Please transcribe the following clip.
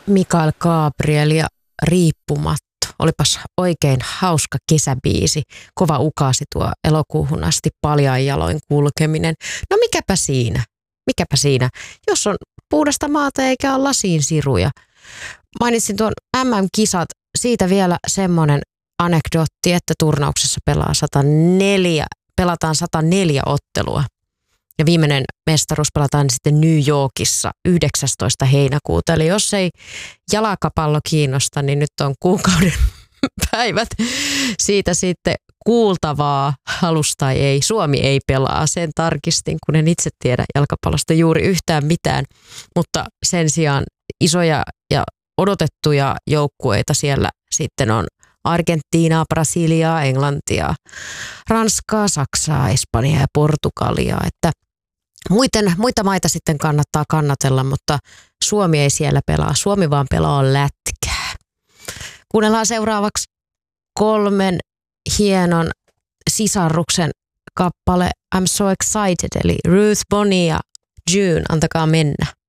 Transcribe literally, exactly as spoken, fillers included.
Mikael Gabriel ja Riippumatto. Olipas oikein hauska kesäbiisi. Kova ukasi tuo elokuuhun asti paljain jaloin kulkeminen. No mikäpä siinä? Mikäpä siinä? Jos on puhdasta maata eikä ole lasiin siruja. Mainitsin tuon M M-kisat. Siitä vielä semmoinen anekdootti, että turnauksessa pelaa sata neljä, pelataan sata neljä ottelua. Ja viimeinen mestaruus pelataan sitten New Yorkissa yhdeksästoista heinäkuuta. Eli jos ei jalkapallo kiinnosta, niin nyt on kuukauden päivät siitä sitten kuultavaa, halus tai ei. Suomi ei pelaa, sen tarkistin, kun en itse tiedä jalkapallosta juuri yhtään mitään. Mutta sen sijaan isoja ja odotettuja joukkueita siellä sitten on Argentiinaa, Brasiliaa, Englantia, Ranskaa, Saksaa, Espanjaa ja Portugalia. Että muiden, muita maita sitten kannattaa kannatella, mutta Suomi ei siellä pelaa. Suomi vaan pelaa lätkää. Kuunnellaan seuraavaksi kolmen hienon sisarruksen kappale I'm So Excited, eli Ruth, Bonnie ja June, antakaa mennä.